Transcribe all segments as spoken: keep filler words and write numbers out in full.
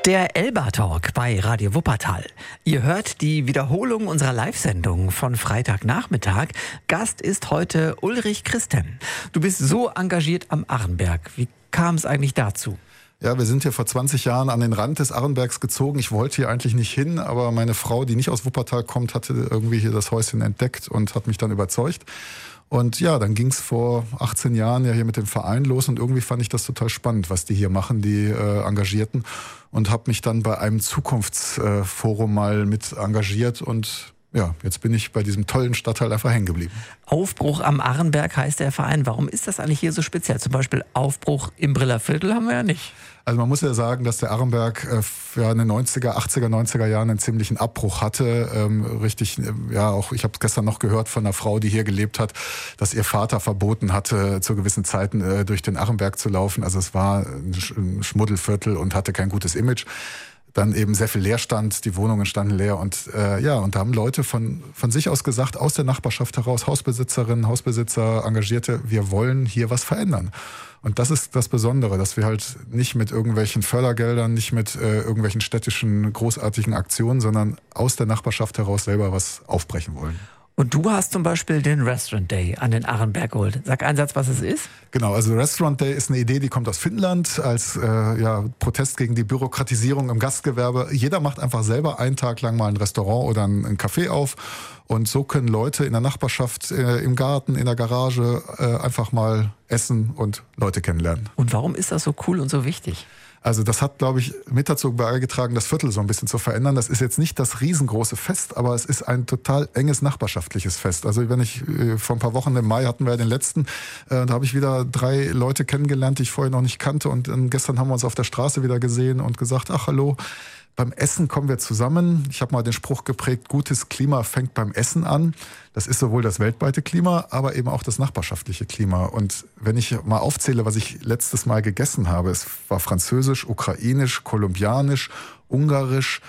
Der Elba-Talk bei Radio Wuppertal. Ihr hört die Wiederholung unserer Live-Sendung von Freitagnachmittag. Gast ist heute Ulrich Christen. Du bist so engagiert am Arrenberg. Wie kam es eigentlich dazu? Ja, wir sind hier vor zwanzig Jahren an den Rand des Arrenbergs gezogen. Ich wollte hier eigentlich nicht hin, aber meine Frau, die nicht aus Wuppertal kommt, hatte irgendwie hier das Häuschen entdeckt und hat mich dann überzeugt. Und ja, dann ging es vor achtzehn Jahren ja hier mit dem Verein los und irgendwie fand ich das total spannend, was die hier machen, die äh, Engagierten. Und habe mich dann bei einem Zukunftsforum äh, mal mit engagiert und ja, jetzt bin ich bei diesem tollen Stadtteil einfach hängen geblieben. Aufbruch am Arrenberg heißt der Verein. Warum ist das eigentlich hier so speziell? Zum Beispiel Aufbruch im Briller Viertel haben wir ja nicht. Also man muss ja sagen, dass der Arrenberg äh, ja in den neunziger, achtziger, neunziger Jahren einen ziemlichen Abbruch hatte. Ähm, richtig, äh, ja auch, ich habe gestern noch gehört von einer Frau, die hier gelebt hat, dass ihr Vater verboten hatte, zu gewissen Zeiten äh, durch den Arrenberg zu laufen. Also es war ein, Sch- ein Schmuddelviertel und hatte kein gutes Image. Dann eben sehr viel Leerstand, die Wohnungen standen leer und äh, ja, und da haben Leute von von sich aus gesagt, aus der Nachbarschaft heraus, Hausbesitzerinnen, Hausbesitzer, Engagierte, wir wollen hier was verändern. Und das ist das Besondere, dass wir halt nicht mit irgendwelchen Fördergeldern, nicht mit äh, irgendwelchen städtischen großartigen Aktionen, sondern aus der Nachbarschaft heraus selber was aufbrechen wollen. Und du hast zum Beispiel den Restaurant Day an den Arrenberg geholt. Sag einen Satz, was es ist. Genau, also Restaurant Day ist eine Idee, die kommt aus Finnland als äh, ja, Protest gegen die Bürokratisierung im Gastgewerbe. Jeder macht einfach selber einen Tag lang mal ein Restaurant oder ein, ein Café auf. Und so können Leute in der Nachbarschaft, äh, im Garten, in der Garage äh, einfach mal essen und Leute kennenlernen. Und warum ist das so cool und so wichtig? Also das hat, glaube ich, mit dazu beigetragen, das Viertel so ein bisschen zu verändern. Das ist jetzt nicht das riesengroße Fest, aber es ist ein total enges nachbarschaftliches Fest. Also wenn ich äh, vor ein paar Wochen im Mai hatten wir ja den letzten, äh, da habe ich wieder drei Leute kennengelernt, die ich vorher noch nicht kannte. Und äh, gestern haben wir uns auf der Straße wieder gesehen und gesagt, ach hallo. Beim Essen kommen wir zusammen. Ich habe mal den Spruch geprägt, gutes Klima fängt beim Essen an. Das ist sowohl das weltweite Klima, aber eben auch das nachbarschaftliche Klima. Und wenn ich mal aufzähle, was ich letztes Mal gegessen habe, es war französisch, ukrainisch, kolumbianisch, ungarisch,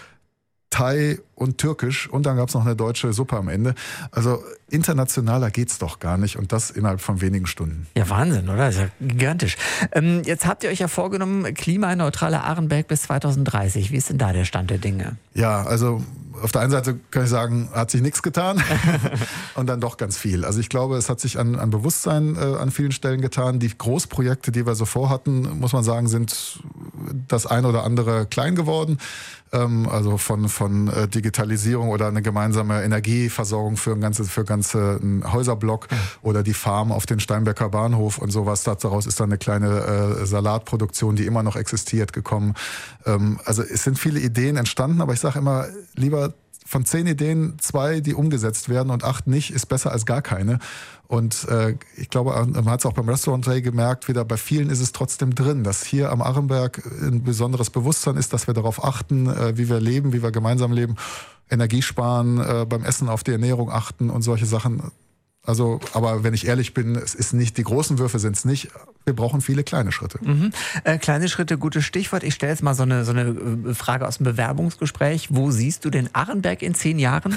Thai und Türkisch und dann gab es noch eine deutsche Suppe am Ende. Also internationaler geht's doch gar nicht und das innerhalb von wenigen Stunden. Ja, Wahnsinn, oder? Das ist ja gigantisch. Ähm, jetzt habt ihr euch ja vorgenommen, klimaneutraler Arrenberg bis zweitausenddreißig. Wie ist denn da der Stand der Dinge? Ja, also auf der einen Seite kann ich sagen, hat sich nichts getan und dann doch ganz viel. Also ich glaube, es hat sich an, an Bewusstsein äh, an vielen Stellen getan. Die Großprojekte, die wir so vorhatten, muss man sagen, sind das ein oder andere klein geworden. Ähm, also von, von äh, Digitalisierung oder eine gemeinsame Energieversorgung für ein ganzes, für ganze ein Häuserblock ja. Oder die Farm auf den Steinbecker Bahnhof und sowas. Daraus ist dann eine kleine äh, Salatproduktion, die immer noch existiert, gekommen. Ähm, also es sind viele Ideen entstanden, aber ich sage immer, lieber von zehn Ideen zwei, die umgesetzt werden und acht nicht, ist besser als gar keine. Und äh, ich glaube, man hat es auch beim Restaurant Day gemerkt, wieder bei vielen ist es trotzdem drin, dass hier am Arrenberg ein besonderes Bewusstsein ist, dass wir darauf achten, äh, wie wir leben, wie wir gemeinsam leben, Energie sparen, äh, beim Essen auf die Ernährung achten und solche Sachen. Also, aber wenn ich ehrlich bin, es ist nicht, die großen Würfe sind es nicht. Wir brauchen viele kleine Schritte. Mhm. Äh, kleine Schritte, gutes Stichwort. Ich stelle jetzt mal so eine, so eine Frage aus dem Bewerbungsgespräch. Wo siehst du den Arrenberg in zehn Jahren?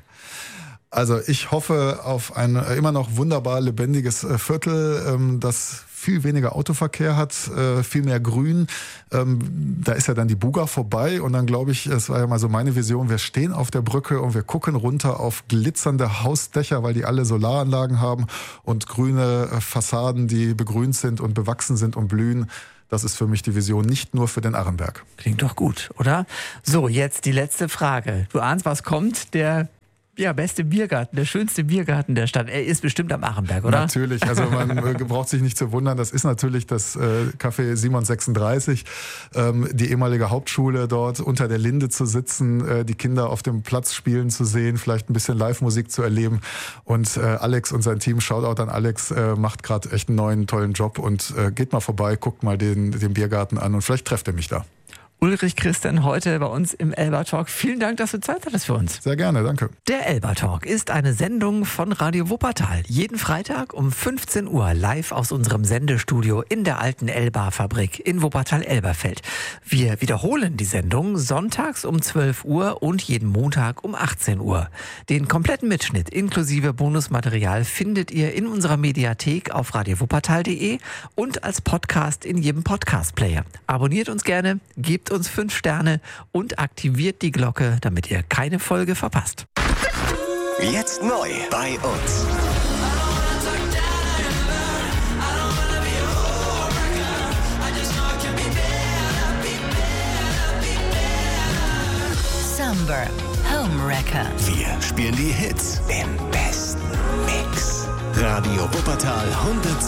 Also ich hoffe auf ein immer noch wunderbar lebendiges Viertel, das viel weniger Autoverkehr hat, viel mehr Grün. Da ist ja dann die Buga vorbei und dann glaube ich, es war ja mal so meine Vision, wir stehen auf der Brücke und wir gucken runter auf glitzernde Hausdächer, weil die alle Solaranlagen haben und grüne Fassaden, die begrünt sind und bewachsen sind und blühen. Das ist für mich die Vision, nicht nur für den Arrenberg. Klingt doch gut, oder? So, jetzt die letzte Frage. Du ahnst, was kommt? Der Ja, beste Biergarten, der schönste Biergarten der Stadt. Er ist bestimmt am Arrenberg, oder? Natürlich, also man braucht sich nicht zu wundern. Das ist natürlich das äh, Café Simon sechsunddreißig, ähm, die ehemalige Hauptschule dort unter der Linde zu sitzen, äh, die Kinder auf dem Platz spielen zu sehen, vielleicht ein bisschen Live-Musik zu erleben. Und äh, Alex und sein Team, Shoutout an Alex, äh, macht gerade echt einen neuen, tollen Job. Und äh, geht mal vorbei, guckt mal den, den Biergarten an und vielleicht trefft ihr mich da. Ulrich Christen heute bei uns im Elba Talk. Vielen Dank, dass du Zeit hattest für uns. Sehr gerne, danke. Der Elba Talk ist eine Sendung von Radio Wuppertal. Jeden Freitag um fünfzehn Uhr live aus unserem Sendestudio in der alten Elba-Fabrik in Wuppertal-Elberfeld. Wir wiederholen die Sendung sonntags um zwölf Uhr und jeden Montag um achtzehn Uhr. Den kompletten Mitschnitt inklusive Bonusmaterial findet ihr in unserer Mediathek auf radio wuppertal punkt de und als Podcast in jedem Podcast-Player. Abonniert uns gerne, gebt gebt uns fünf Sterne und aktiviert die Glocke, damit ihr keine Folge verpasst. Jetzt neu bei uns. Summer Homewrecker. Wir spielen die Hits im besten Mix. Radio Wuppertal hundertsieben.